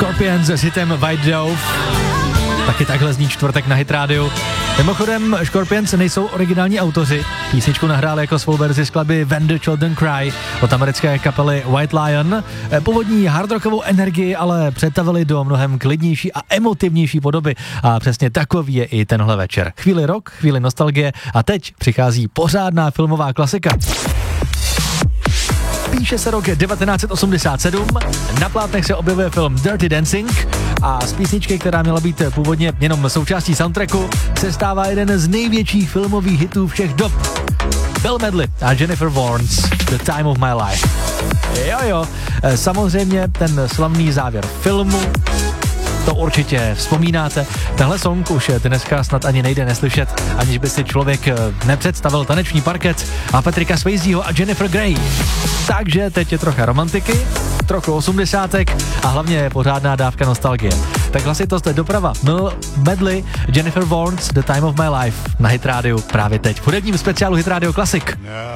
Scorpions s hitem White Dove. Taky takhle zní čtvrtek na Hit Radio. Mimochodem, Scorpions nejsou originální autoři. Písničku nahráli jako svou verzi skladby When the Children Cry od americké kapely White Lion. Původní hardrockovou energii ale přetavili do mnohem klidnější a emotivnější podoby. A přesně takový je i tenhle večer. Chvíli rock, chvíli nostalgie a teď přichází pořádná filmová klasika. Píše se rok 1987, na plátnech se objevuje film Dirty Dancing a z písničky, která měla být původně jenom součástí soundtracku, se stává jeden z největších filmových hitů všech dob. Bill Medley a Jennifer Warnes, The Time of My Life. Jo, samozřejmě ten slavný závěr filmu, to určitě vzpomínáte. Tahle song už dneska snad ani nejde neslyšet, aniž by si člověk nepředstavil taneční parket a Patricka Swayzeho a Jennifer Grey. Takže teď je trocha romantiky, trochu osmdesátek a hlavně pořádná dávka nostalgie. Tak hlasitost doprava. Bill Medley, Jennifer Warnes, The Time of My Life na Hit Radio právě teď. V hudebním speciálu Hit Radio Classic.